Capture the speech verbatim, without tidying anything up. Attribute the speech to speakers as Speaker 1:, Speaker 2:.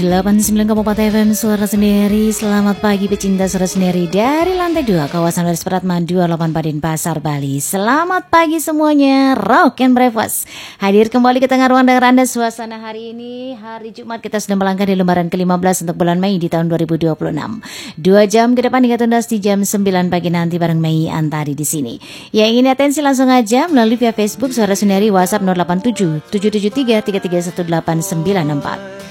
Speaker 1: delapan puluh sembilan koma empat F M Suara Sendiri. Selamat pagi pecinta Suara Sendiri dari lantai dua kawasan Waris Pratma dua puluh delapan Padin Pasar Bali. Selamat pagi semuanya, Rock and Breakfast hadir kembali ke tengah ruang dengar Anda. Suasana hari ini hari Jumat, kita sedang melangkah di lembaran ke lima belas untuk bulan Mei di tahun dua ribu dua puluh enam. Dua jam ke depan hingga tuntas di jam sembilan pagi nanti bareng Mei Antari di sini. Yang ingin atensi langsung aja melalui via Facebook Suara Sendiri, WhatsApp nol delapan tujuh tujuh tujuh tiga tiga tiga satu delapan sembilan empat.